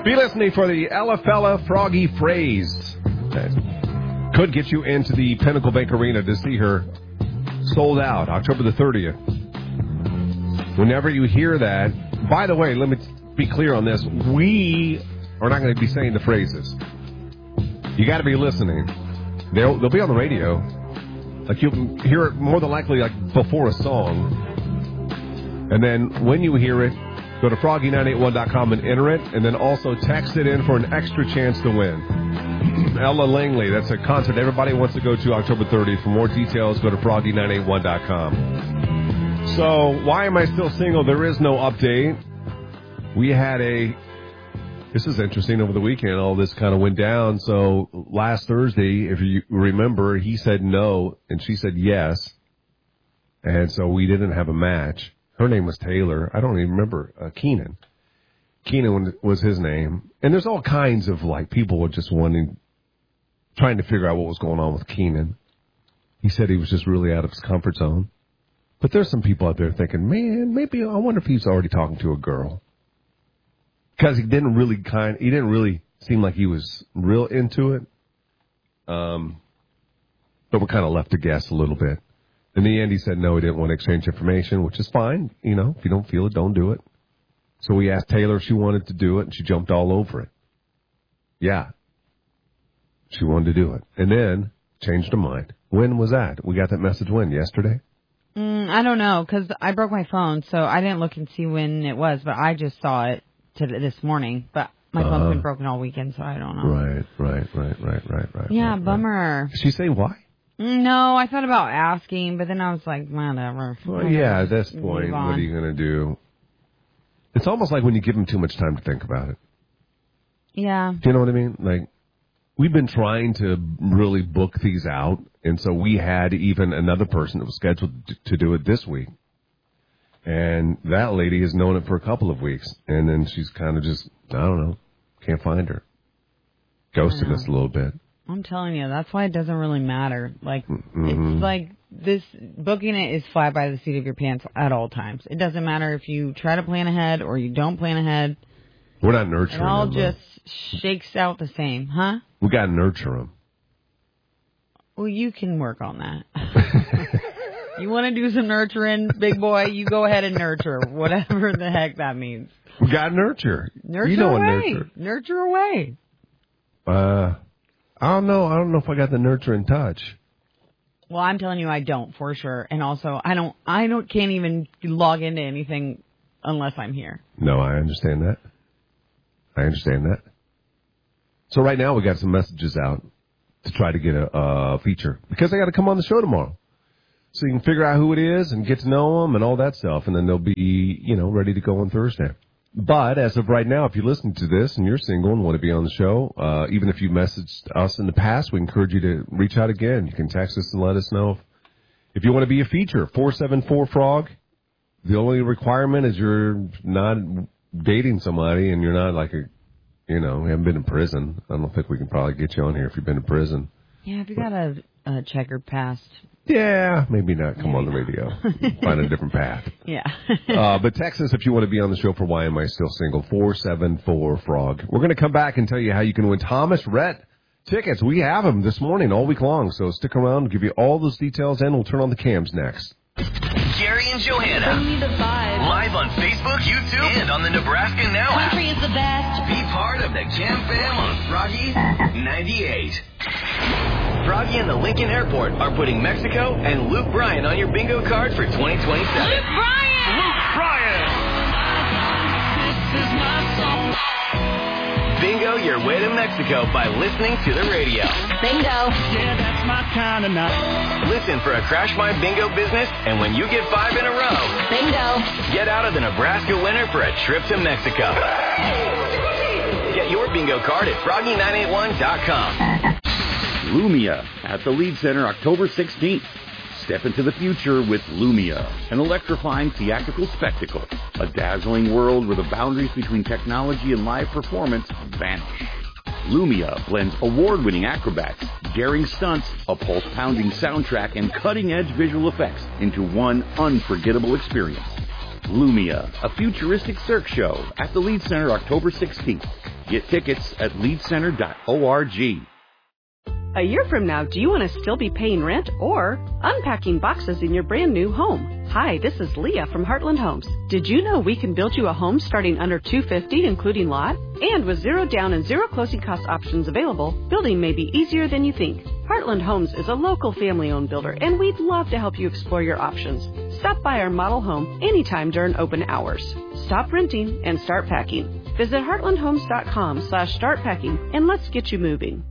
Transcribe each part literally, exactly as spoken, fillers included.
Be listening for the Elefella Froggy phrase that could get you into the Pinnacle Bank Arena to see her sold out October the thirtieth. Whenever you hear that, by the way, let me be clear on this. We are not going to be saying the phrases. You got to be listening. They'll, they'll be on the radio. Like you'll hear it more than likely like before a song. And then when you hear it, go to froggy nine eight one dot com and enter it, and then also text it in for an extra chance to win. Ella Langley, that's a concert everybody wants to go to October thirtieth. For more details, go to froggy nine eight one dot com. So, why am I still single? There is no update. We had a... This is interesting. Over the weekend, all this kind of went down. So, last Thursday, if you remember, he said no, and she said yes. And so, we didn't have a match. Her name was Taylor. I don't even remember. Uh, Keenan. Keenan was his name. And there's all kinds of, like, people were just wanting, trying to figure out what was going on with Keenan. He said he was just really out of his comfort zone. But there's some people out there thinking, man, maybe, I wonder if he's already talking to a girl. Because he didn't really kind, he didn't really seem like he was real into it. Um, but we're kind of left to guess a little bit. In the end, he said no, he didn't want to exchange information, which is fine. You know, if you don't feel it, don't do it. So we asked Taylor if she wanted to do it, and she jumped all over it. Yeah. She wanted to do it. And then changed her mind. When was that? We got that message when? Yesterday? Mm, I don't know, because I broke my phone, so I didn't look and see when it was, but I just saw it today, this morning. But my uh-huh. phone's been broken all weekend, so I don't know. Right, right, right, right, right, right. Yeah, right, bummer. Right. Did she say why? No, I thought about asking, but then I was like, whatever. Well, yeah, at this point, what are you going to do? It's almost like when you give them too much time to think about it. Yeah. Do you know what I mean? Like, we've been trying to really book these out, and so we had even another person that was scheduled to do it this week. And that lady has known it for a couple of weeks, and then she's kind of just, I don't know, can't find her. Ghosted us a little bit. I'm telling you, that's why it doesn't really matter. Like, mm-hmm. it's like this, booking it is fly by the seat of your pants at all times. It doesn't matter if you try to plan ahead or you don't plan ahead. We're not nurturing them. It all them, just though. shakes out the same, huh? We got to nurture them. Well, you can work on that. You want to do some nurturing, big boy, you go ahead and nurture, whatever the heck that means. We got to nurture. Nurture you know away. Nurture. Nurture away. Uh... I don't know. I don't know if I got the nurturing touch. Well, I'm telling you, I don't for sure. And also, I don't. I don't. Can't even log into anything unless I'm here. No, I understand that. I understand that. So right now we got some messages out to try to get a uh, feature because they got to come on the show tomorrow, so you can figure out who it is and get to know them and all that stuff, and then they'll be, you know, ready to go on Thursday. But as of right now, if you listen to this and you're single and want to be on the show, uh, even if you messaged us in the past, we encourage you to reach out again. You can text us and let us know. If, if you want to be a feature, four seven four frog. The only requirement is you're not dating somebody and you're not like a, you know, you haven't been in prison. I don't think we can probably get you on here if you've been in prison. Yeah, if you got a, a checkered past. Yeah, maybe not come maybe on the not. radio. Find a different path. Yeah. uh, but text us if you want to be on the show for Why Am I Still Single? four seven four frog. We're going to come back and tell you how you can win Thomas Rhett tickets. We have them this morning all week long, so stick around. We'll give you all those details, and we'll turn on the cams next. Gary and Johanna. Bring me the vibe. Live on Facebook, YouTube, and on the Nebraska Now app. Country is the best. Be part of the Jam Fam on Froggy ninety-eight. Froggy and the Lincoln Airport are putting Mexico and Luke Bryan on your bingo card for twenty twenty-seven. Luke Bryan! Luke Bryan! This is my song. Bingo your way to Mexico by listening to the radio. Bingo. Yeah, that's my kind of night. Listen for a Crash My Bingo business, and when you get five in a row, Bingo. get out of the Nebraska winner for a trip to Mexico. Get your bingo card at froggy nine eight one dot com. Lumia at the Lead Center October sixteenth. Step into the future with Lumia, an electrifying theatrical spectacle, a dazzling world where the boundaries between technology and live performance vanish. Lumia blends award-winning acrobats, daring stunts, a pulse-pounding soundtrack, and cutting-edge visual effects into one unforgettable experience. Lumia, a futuristic cirque show at the Lead Center October sixteenth. Get tickets at lead center dot org. A year from now, do you want to still be paying rent or unpacking boxes in your brand new home? Hi, this is Leah from Heartland Homes. Did you know we can build you a home starting under two hundred fifty dollars including lot? And with zero down and zero closing cost options available, building may be easier than you think. Heartland Homes is a local family-owned builder, and we'd love to help you explore your options. Stop by our model home anytime during open hours. Stop renting and start packing. Visit heartland homes dot com slash start packing and let's get you moving.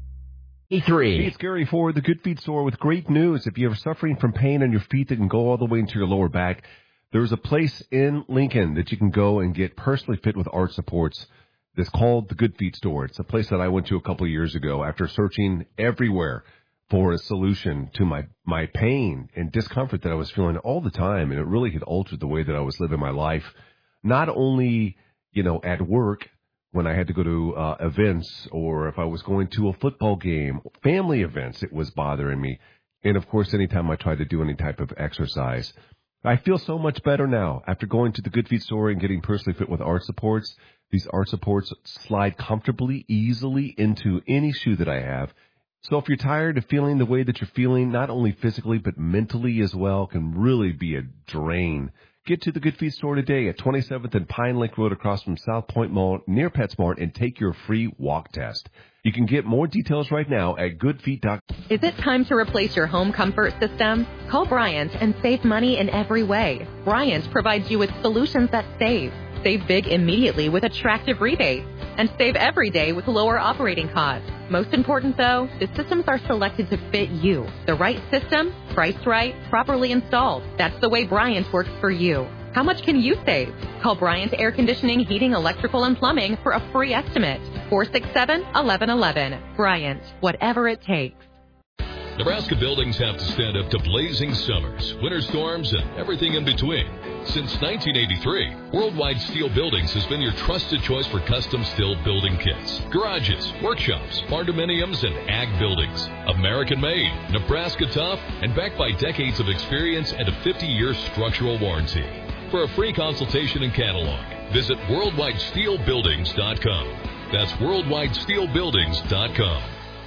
Hey, it's Gary for the Good Feet Store with great news. If you're suffering from pain on your feet that can go all the way into your lower back, there's a place in Lincoln that you can go and get personally fit with arch supports that's called the Good Feet Store. It's a place that I went to a couple of years ago after searching everywhere for a solution to my, my pain and discomfort that I was feeling all the time, and it really had altered the way that I was living my life, not only, you know, at work, when I had to go to uh, events, or if I was going to a football game, family events, it was bothering me. And, of course, anytime I tried to do any type of exercise. I feel so much better now after going to the Good Feet Store and getting personally fit with arch supports. These arch supports slide comfortably, easily into any shoe that I have. So if you're tired of feeling the way that you're feeling, not only physically but mentally as well, can really be a drain. Get to the Good Feet Store today at twenty-seventh and Pine Lake Road across from South Point Mall near PetSmart and take your free walk test. You can get more details right now at good feet dot com. Is it time to replace your home comfort system? Call Bryant and save money in every way. Bryant provides you with solutions that save. Save big immediately with attractive rebates. And save every day with lower operating costs. Most important, though, the systems are selected to fit you. The right system, priced right, properly installed. That's the way Bryant works for you. How much can you save? Call Bryant Air Conditioning, Heating, Electrical, and Plumbing for a free estimate. four six seven, one one one one. Bryant, whatever it takes. Nebraska buildings have to stand up to blazing summers, winter storms, and everything in between. Since nineteen eighty-three, Worldwide Steel Buildings has been your trusted choice for custom steel building kits, garages, workshops, barndominiums, and ag buildings. American-made, Nebraska tough, and backed by decades of experience and a fifty-year structural warranty. For a free consultation and catalog, visit worldwide steel buildings dot com. That's worldwide steel buildings dot com.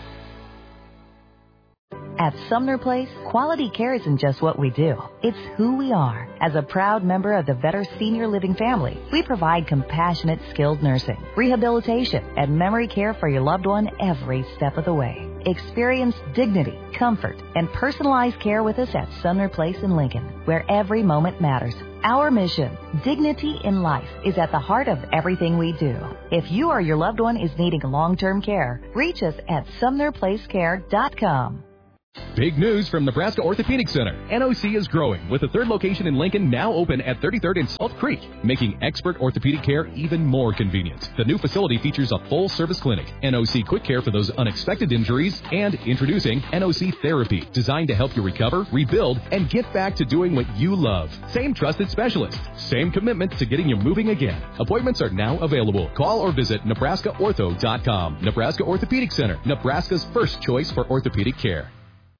At Sumner Place, quality care isn't just what we do. It's who we are. As a proud member of the Vetter Senior Living family, we provide compassionate, skilled nursing, rehabilitation, and memory care for your loved one every step of the way. Experience dignity, comfort, and personalized care with us at Sumner Place in Lincoln, where every moment matters. Our mission, dignity in life, is at the heart of everything we do. If you or your loved one is needing long-term care, reach us at sumner place care dot com. Big news from Nebraska Orthopedic Center. N O C is growing, with a third location in Lincoln now open at thirty-third and Salt Creek, making expert orthopedic care even more convenient. The new facility features a full-service clinic, N O C Quick Care for those unexpected injuries, and introducing N O C Therapy, designed to help you recover, rebuild, and get back to doing what you love. Same trusted specialist, same commitment to getting you moving again. Appointments are now available. Call or visit nebraska ortho dot com. Nebraska Orthopedic Center, Nebraska's first choice for orthopedic care.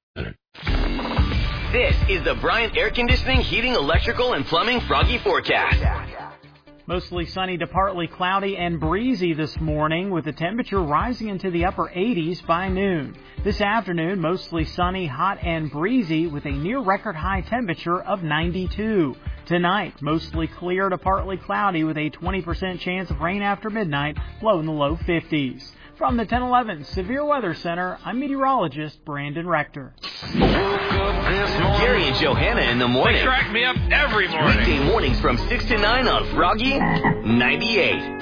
This is the Bryant Air Conditioning, Heating, Electrical, and Plumbing Froggy Forecast. Mostly sunny to partly cloudy and breezy this morning, with the temperature rising into the upper eighties by noon. This afternoon, mostly sunny, hot, and breezy, with a near record high temperature of ninety-two. Tonight, mostly clear to partly cloudy, with a twenty percent chance of rain after midnight, low in the low fifties. From the ten eleven Severe Weather Center, I'm meteorologist Brandon Rector. Gary and Johanna in the morning. They crack me up every morning. Weekday mornings from six to nine on Froggy ninety-eight.